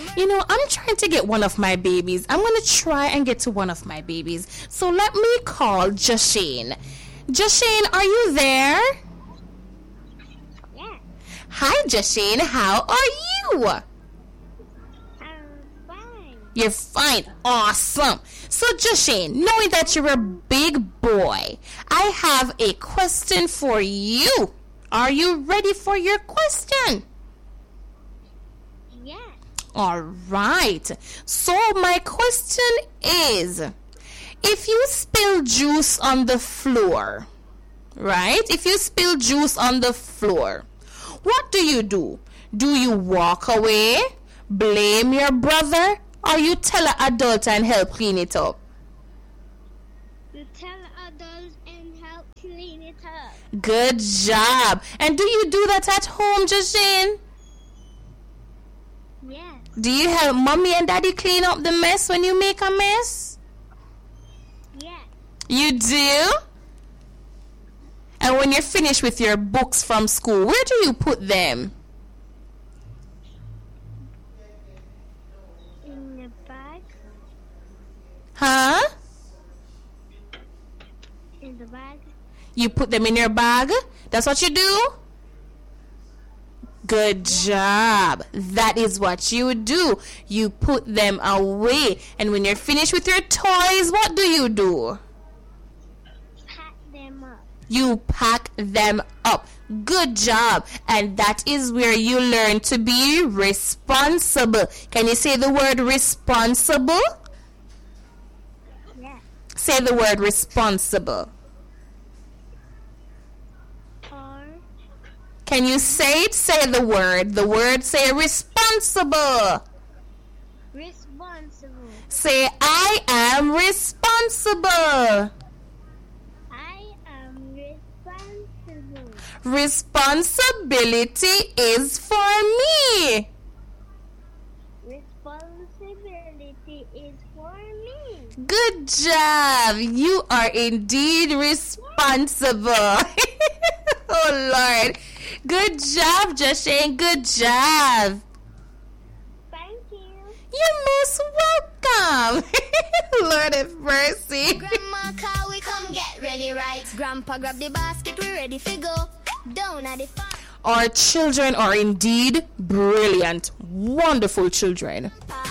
I'm trying to get one of my babies. I'm going to try and get to one of my babies. So let me call Jashane. Jashane, are you there? Yeah. Hi, Jashane. How are you? I'm fine. You're fine. Awesome. So, Jashane, knowing that you're a big boy, I have a question for you. Are you ready for your question? Yeah. All right. So, my question is, if you spill juice on the floor, right? If you spill juice on the floor, what do? Do you walk away, blame your brother, or you tell an adult and help clean it up? You tell adults and help clean it up. Good job. And do you do that at home, Jashane? Yeah. Do you help mommy and daddy clean up the mess when you make a mess? Yeah. You do? And when you're finished with your books from school, where do you put them? In the bag. Huh? In the bag. You put them in your bag? That's what you do? Good job. That is what you do. You put them away. And when you're finished with your toys, what do? Pack them up. You pack them up. Good job. And that is where you learn to be responsible. Can you say the word responsible? Yeah. Say the word responsible. Or Can you say it? Say the word. The word, say responsible. responsible. Say, I am responsible. I am responsible. Responsibility is for me. Responsibility is for me. Good job. You are indeed responsible. Oh, Lord. Good job, Jashane. Good job. Thank you. You're most welcome. Lord have mercy. Grandma, car, we come get ready, right? Grandpa, grab the basket, we ready for go. Down at the farm. Our children are indeed brilliant, wonderful children.